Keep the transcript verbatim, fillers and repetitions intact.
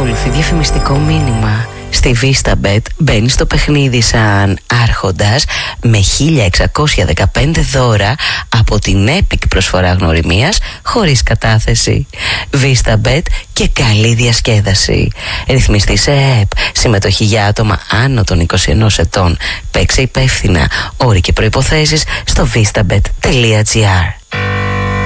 Ακολουθεί διαφημιστικό μήνυμα. Στη VistaBet μπαίνει στο παιχνίδι σαν άρχοντας με χίλια εξακόσια δεκαπέντε δώρα από την Epic προσφορά γνωριμίας χωρίς κατάθεση. VistaBet και καλή διασκέδαση. Ρυθμιστή σε ΕΕΠ. Συμμετοχή για άτομα άνω των είκοσι ενός ετών. Παίξε υπεύθυνα. Όροι και προϋποθέσεις στο vistabet τελεία gr.